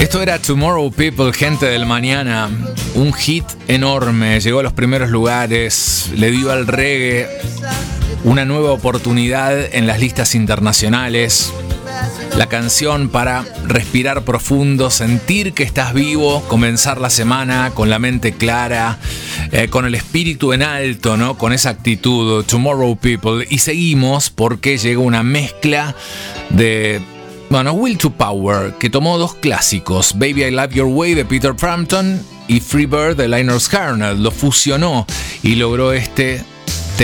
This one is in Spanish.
Esto era Tomorrow People, gente del mañana. Un hit enorme, llegó a los primeros lugares, le dio al reggae una nueva oportunidad en las listas internacionales. La canción para respirar profundo, sentir que estás vivo, comenzar la semana con la mente clara, con el espíritu en alto, ¿no? Con esa actitud, Tomorrow People. Y seguimos porque llegó una mezcla de... Will to Power, que tomó dos clásicos, Baby I Love Your Way de Peter Frampton y Free Bird de Lynyrd Skynyrd, lo fusionó y logró este